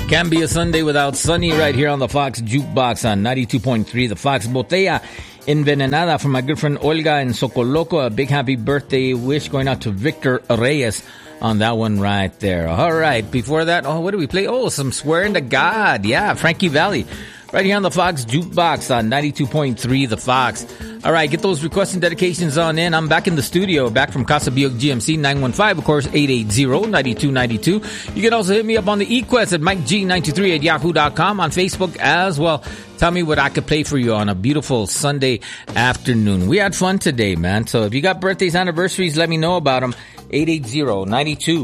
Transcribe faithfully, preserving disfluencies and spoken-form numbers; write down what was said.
Can't be a Sunday without Sunny right here on the Fox Jukebox on ninety-two point three. The Fox Botella Envenenada from my good friend Olga in Socoloco. A big happy birthday wish going out to Victor Reyes on that one right there. All right. Before that, oh, what do we play? Oh, some Swearing to God. Yeah, Frankie Valli. Right here on the Fox Jukebox on ninety-two point three, The Fox. All right, get those requests and dedications on in. I'm back in the studio, back from Casa Buick G M C, nine one five, of course, eight eight zero, nine two nine two. You can also hit me up on the eQuest at Mike G nine two three at yahoo dot com, on Facebook as well. Tell me what I could play for you on a beautiful Sunday afternoon. We had fun today, man. So if you got birthdays, anniversaries, let me know about them. eight eight zero, nine two